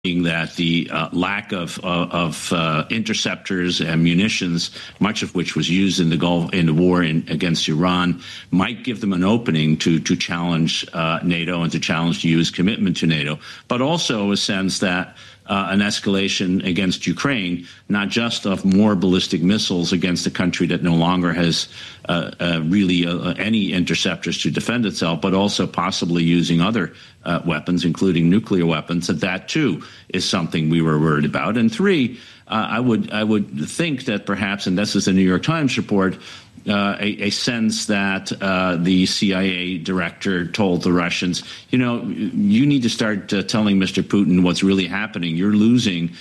that the lack of interceptors and munitions, much of which was used in the war against Iran, might give them an opening to challenge NATO and to challenge the U.S. commitment to NATO, but also a sense that an escalation against Ukraine, not just of more ballistic missiles against a country that no longer has really any interceptors to defend itself, but also possibly using other weapons, including nuclear weapons, that too is something we were worried about. And three, I would think that perhaps, and this is the New York Times report, a sense that the CIA director told the Russians, you need to start telling Mr. Putin what's really happening. You're losing,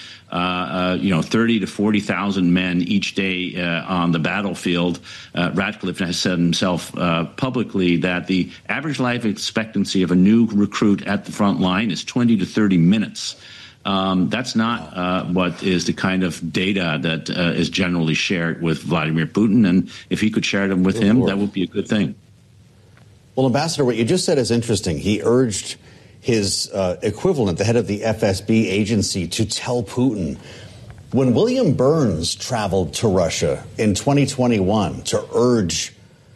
30 to 40,000 men each day on the battlefield. Ratcliffe has said himself publicly that the average life expectancy of a new recruit at the front line is 20 to 30 minutes. That's not what is the kind of data that is generally shared with Vladimir Putin. And if he could share them with him, that would be a good thing. Well, Ambassador, what you just said is interesting. He urged his equivalent, the head of the FSB agency, to tell Putin. When William Burns traveled to Russia in 2021 to urge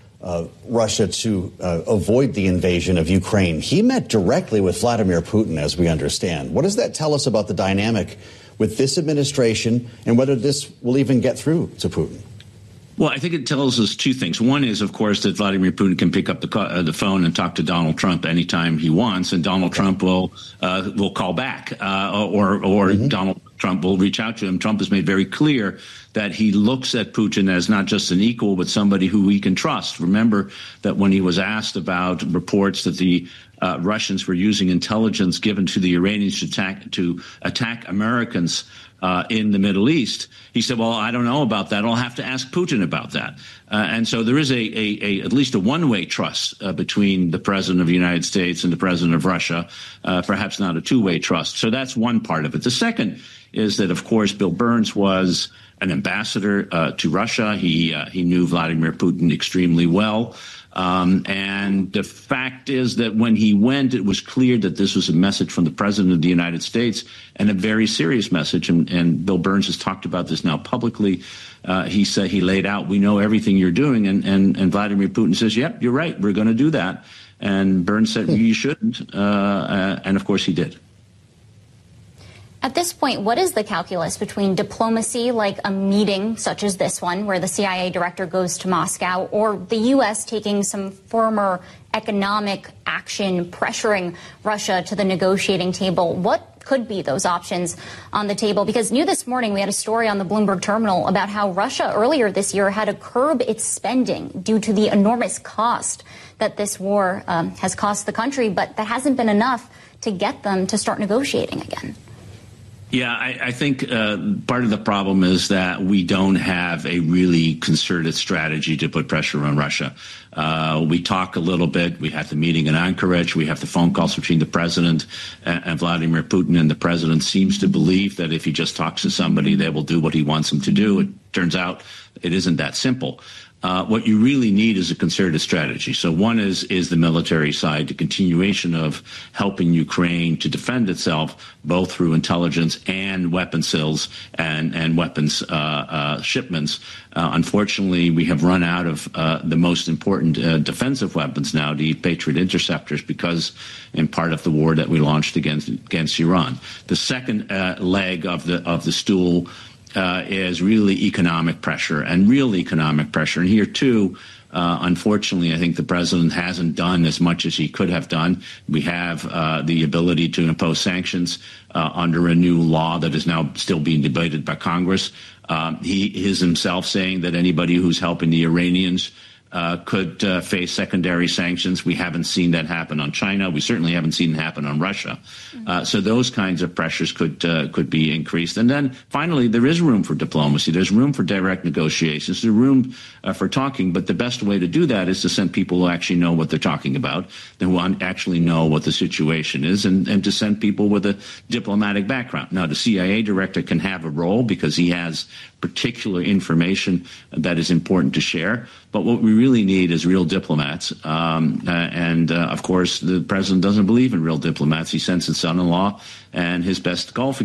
Russia to avoid the invasion of Ukraine, he met directly with Vladimir Putin, as we understand. What does that tell us about the dynamic with this administration and whether this will even get through to Putin? Well, I think it tells us two things. One is, of course, that Vladimir Putin can pick up the phone and talk to Donald Trump anytime he wants, and Donald Trump will call back, or Donald Trump will reach out to him. Trump has made very clear that he looks at Putin as not just an equal, but somebody who he can trust. Remember that when he was asked about reports that the Russians were using intelligence given to the Iranians to attack Americans in the Middle East, he said, well, I don't know about that. I'll have to ask Putin about that. And so there is at least a one-way trust between the president of the United States and the president of Russia, perhaps not a two-way trust. So that's one part of it. The second is that, of course, Bill Burns was an ambassador to Russia. He knew Vladimir Putin extremely well. And the fact is that when he went, it was clear that this was a message from the president of the United States, and a very serious message. And Bill Burns has talked about this now publicly. He said, he laid out, we know everything you're doing. And Vladimir Putin says, yep, you're right. We're going to do that. And Burns said, you shouldn't. And of course he did. At this point, what is the calculus between diplomacy, like a meeting such as this one, where the CIA director goes to Moscow, or the U.S. taking some firmer economic action, pressuring Russia to the negotiating table? What could be those options on the table? Because new this morning, we had a story on the Bloomberg terminal about how Russia earlier this year had to curb its spending due to the enormous cost that this war has cost the country, but that hasn't been enough to get them to start negotiating again. Yeah, I think part of the problem is that we don't have a really concerted strategy to put pressure on Russia. We talk a little bit. We had the meeting in Anchorage. We have the phone calls between the president and Vladimir Putin. And the president seems to believe that if he just talks to somebody, they will do what he wants them to do. It turns out it isn't that simple. What you really need is a concerted strategy. So one is the military side, the continuation of helping Ukraine to defend itself, both through intelligence and weapon sales and weapons shipments. Unfortunately, we have run out of the most important defensive weapons now, the Patriot interceptors, because in part of the war that we launched against Iran. The second leg of the stool is really economic pressure, and real economic pressure. And here, too, unfortunately, I think the president hasn't done as much as he could have done. We have the ability to impose sanctions under a new law that is now still being debated by Congress. He is himself saying that anybody who's helping the Iranians could face secondary sanctions. We haven't seen that happen on China. We certainly haven't seen it happen on Russia. So those kinds of pressures could be increased. And then finally, there is room for diplomacy. There's room for direct negotiations. There's room for talking. But the best way to do that is to send people who actually know what they're talking about, who actually know what the situation is, and to send people with a diplomatic background. Now, the CIA director can have a role because he has particular information that is important to share. But what we really need is real diplomats. Of course, the president doesn't believe in real diplomats. He sends his son-in-law and his best golf